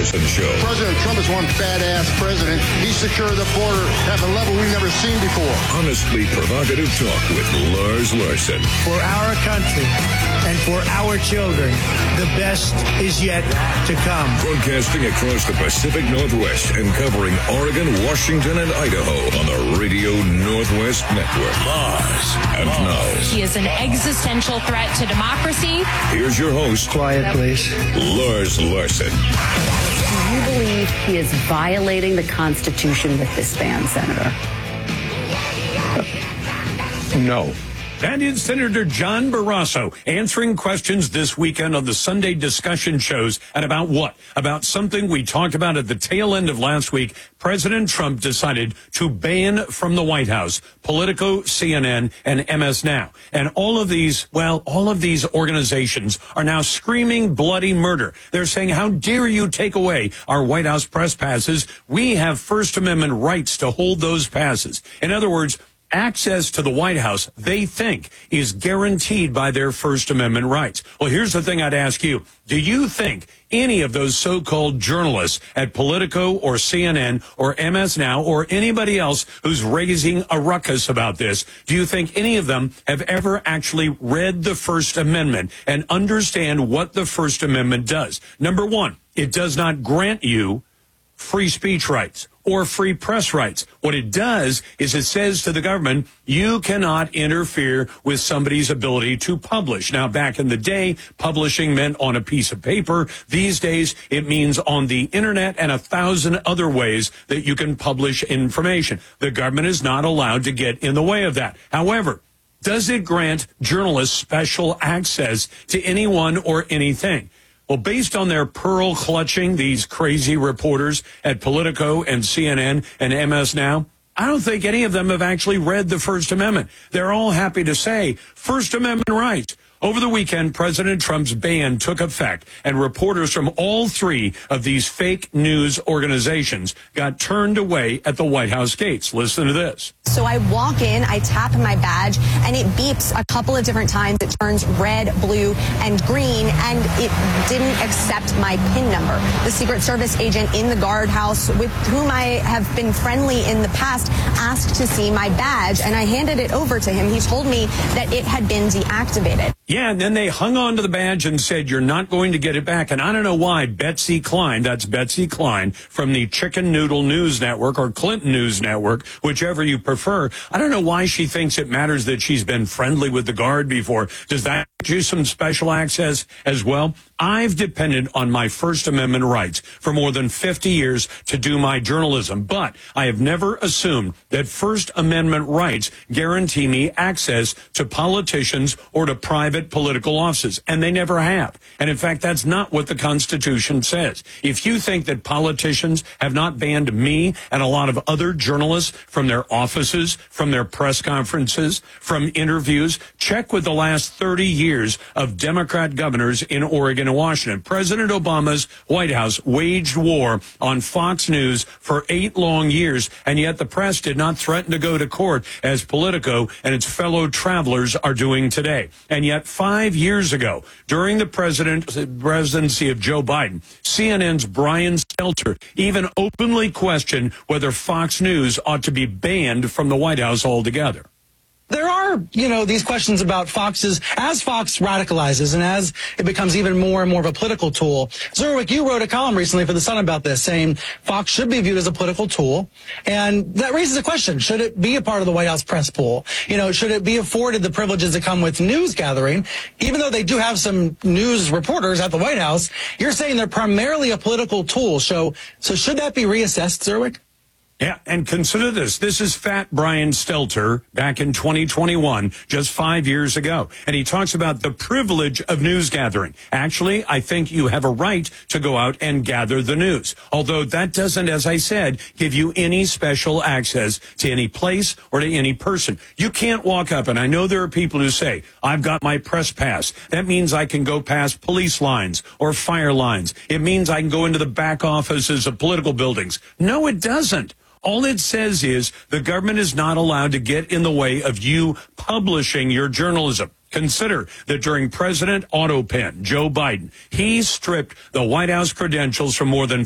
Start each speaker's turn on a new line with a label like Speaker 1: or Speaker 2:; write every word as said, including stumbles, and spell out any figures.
Speaker 1: Larson Show.
Speaker 2: President Trump is one badass president. He secured the border at a level we've never seen before.
Speaker 1: Honestly provocative talk with Lars Larson.
Speaker 3: For our country and for our children, the best is yet to come.
Speaker 1: Broadcasting across the Pacific Northwest and covering Oregon, Washington, and Idaho on the Radio Northwest Network. Lars. And now.
Speaker 4: He is an existential threat to democracy.
Speaker 1: Here's your host.
Speaker 3: Quiet, please.
Speaker 1: Lars Larson.
Speaker 5: Do you believe he is violating the Constitution with this ban, Senator?
Speaker 6: No. That is Senator John Barrasso answering questions this weekend on the Sunday discussion shows. And about what? About something we talked about at the tail end of last week. President Trump decided to ban from the White House Politico, C N N, and M S Now. And all of these, well, all of these organizations are now screaming bloody murder. They're saying, how dare you take away our White House press passes? We have First Amendment rights to hold those passes. In other words, access to the White House, they think, is guaranteed by their First Amendment rights. Well, here's the thing I'd ask you. Do you think any of those so-called journalists at Politico or C N N or M S Now or anybody else who's raising a ruckus about this, do you think any of them have ever actually read the First Amendment and understand what the First Amendment does? Number one, it does not grant you free speech rights or free press rights. What it does is it says to the government, you cannot interfere with somebody's ability to publish. Now, back in the day, publishing meant on a piece of paper. These days, it means on the internet and a thousand other ways that you can publish information. The government is not allowed to get in the way of that. However, does it grant journalists special access to anyone or anything? Well, based on their pearl clutching, these crazy reporters at Politico and C N N and M S Now, I don't think any of them have actually read the First Amendment. They're all happy to say First Amendment rights. Over the weekend, President Trump's ban took effect, and reporters from all three of these fake news organizations got turned away at the White House gates. Listen to this.
Speaker 7: So I walk in, I tap my badge, and it beeps a couple of different times. It turns red, blue, and green, and it didn't accept my PIN number. The Secret Service agent in the guardhouse, with whom I have been friendly in the past, asked to see my badge, and I handed it over to him. He told me that it had been deactivated.
Speaker 6: Yeah, and then they hung on to the badge and said, you're not going to get it back. And I don't know why Betsy Klein, that's Betsy Klein from the Chicken Noodle News Network or Clinton News Network, whichever you prefer. I don't know why she thinks it matters that she's been friendly with the guard before. Does that give you some special access as well? I've depended on my First Amendment rights for more than fifty years to do my journalism, but I have never assumed that First Amendment rights guarantee me access to politicians or to private political offices, and they never have. And in fact, that's not what the Constitution says. If you think that politicians have not banned me and a lot of other journalists from their offices, from their press conferences, from interviews, check with the last thirty years of Democrat governors in Oregon and Washington. President Obama's White House waged war on Fox News for eight long years, and yet the press did not threaten to go to court as Politico and its fellow travelers are doing today. And yet five years ago, during the president, presidency of Joe Biden, C N N's Brian Stelter even openly questioned whether Fox News ought to be banned from the White House altogether.
Speaker 8: There are, you know, these questions about Fox's, as Fox radicalizes and as it becomes even more and more of a political tool. Zerwick, you wrote a column recently for The Sun about this, saying Fox should be viewed as a political tool. And that raises a question. Should it be a part of the White House press pool? You know, should it be afforded the privileges that come with news gathering? Even though they do have some news reporters at the White House, you're saying they're primarily a political tool. So, so should that be reassessed, Zerwick?
Speaker 6: Yeah, and consider this. This is Fat Brian Stelter back in twenty twenty-one, just five years ago. And he talks about the privilege of news gathering. Actually, I think you have a right to go out and gather the news. Although that doesn't, as I said, give you any special access to any place or to any person. You can't walk up, and I know there are people who say, I've got my press pass. That means I can go past police lines or fire lines. It means I can go into the back offices of political buildings. No, it doesn't. All it says is the government is not allowed to get in the way of you publishing your journalism. Consider that during President Autopen, Joe Biden, he stripped the White House credentials from more than